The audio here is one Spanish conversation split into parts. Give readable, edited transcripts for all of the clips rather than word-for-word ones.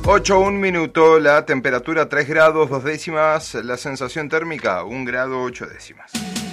8:01, la temperatura 3 grados 2 décimas, la sensación térmica 1 grado 8 décimas.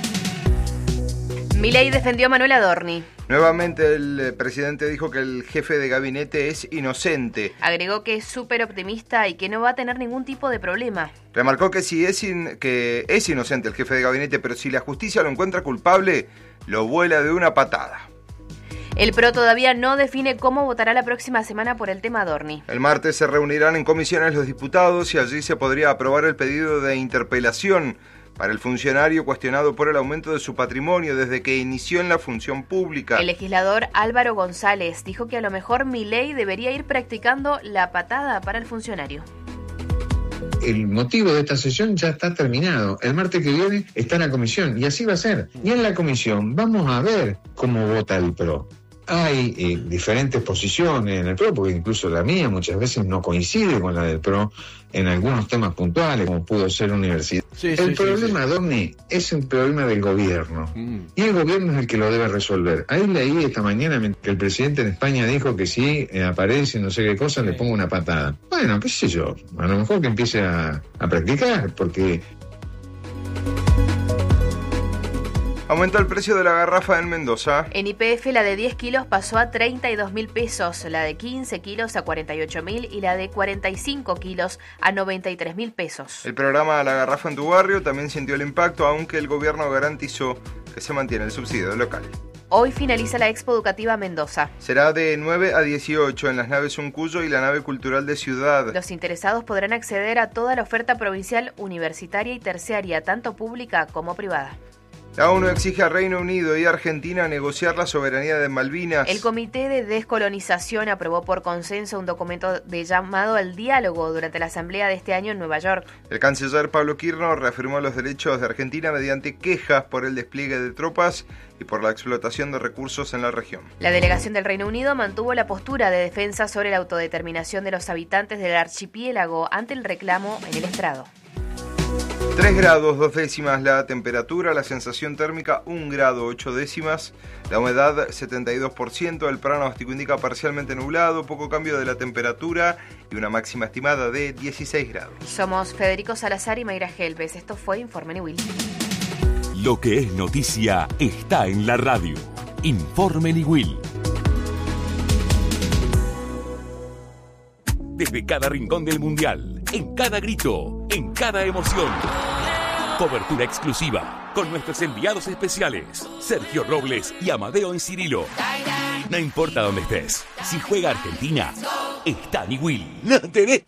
Milei defendió a Manuel Adorni. Nuevamente el presidente dijo que el jefe de gabinete es inocente. Agregó que es súper optimista y que no va a tener ningún tipo de problema. Remarcó que que es inocente el jefe de gabinete, pero si la justicia lo encuentra culpable, lo vuela de una patada. El PRO todavía no define cómo votará la próxima semana por el tema Adorni. El martes se reunirán en comisiones los diputados y allí se podría aprobar el pedido de interpelación para el funcionario cuestionado por el aumento de su patrimonio desde que inició en la función pública. El legislador Álvaro González dijo que a lo mejor Milei debería ir practicando la patada para el funcionario. El motivo de esta sesión ya está terminado. El martes que viene está en la comisión y así va a ser. Y en la comisión vamos a ver cómo vota el PRO. Hay diferentes posiciones en el PRO, porque incluso la mía muchas veces no coincide con la del PRO en algunos temas puntuales, como pudo ser universidad. El problema, Adorni, es un problema del gobierno. Y el gobierno es el que lo debe resolver. Ahí leí esta mañana que el presidente en España dijo que si aparece no sé qué cosa, le pongo una patada. Bueno, qué sé yo, a lo mejor que empiece a practicar, porque... Aumentó el precio de la garrafa en Mendoza. En YPF la de 10 kilos pasó a 32.000 pesos, la de 15 kilos a 48.000 y la de 45 kilos a 93.000 pesos. El programa La Garrafa en tu Barrio también sintió el impacto, aunque el gobierno garantizó que se mantiene el subsidio local. Hoy finaliza la Expo Educativa Mendoza. Será de 9 a 18 en las naves Uncuyo y la nave cultural de Ciudad. Los interesados podrán acceder a toda la oferta provincial, universitaria y terciaria, tanto pública como privada. La ONU exige a Reino Unido y Argentina negociar la soberanía de Malvinas. El Comité de Descolonización aprobó por consenso un documento de llamado al diálogo durante la asamblea de este año en Nueva York. El canciller Pablo Kirchner reafirmó los derechos de Argentina mediante quejas por el despliegue de tropas y por la explotación de recursos en la región. La delegación del Reino Unido mantuvo la postura de defensa sobre la autodeterminación de los habitantes del archipiélago ante el reclamo en el estrado. 3 grados 2 décimas la temperatura, la sensación térmica 1 grado 8 décimas, la humedad 72%, el pronóstico indica parcialmente nublado, poco cambio de la temperatura y una máxima estimada de 16 grados. Somos Federico Salazar y Mayra Helves, esto fue Informe Niwil. Lo que es noticia está en la radio. Informe Niwil. Desde cada rincón del mundial, en cada grito, en cada emoción. Cobertura exclusiva con nuestros enviados especiales, Sergio Robles y Amadeo en Cirilo. No importa dónde estés, si juega Argentina, está Niwil. No tenés